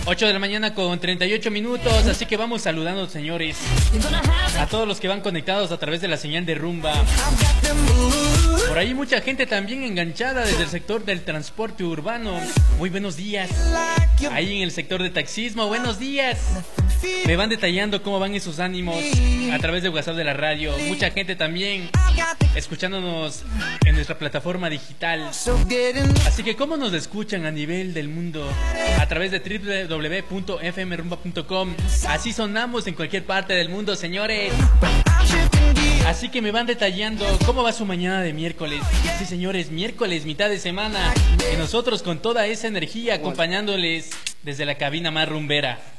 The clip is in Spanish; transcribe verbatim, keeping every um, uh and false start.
ocho de la mañana con treinta y ocho minutos, así que vamos saludando, señores, a todos los que van conectados a través de la señal de Rumba. Por ahí mucha gente también enganchada desde el sector del transporte urbano. Muy buenos días. Ahí en el sector de taxismo, buenos días. Me van detallando cómo van esos ánimos a través de WhatsApp de la radio. Mucha gente también escuchándonos en nuestra plataforma digital. Así que cómo nos escuchan a nivel del mundo a través de doble u doble u doble u punto f m rumba punto com. Así sonamos en cualquier parte del mundo, señores. Así que me van detallando cómo va su mañana de miércoles. Sí, señores, miércoles, mitad de semana. Y nosotros con toda esa energía acompañándoles desde la cabina más rumbera.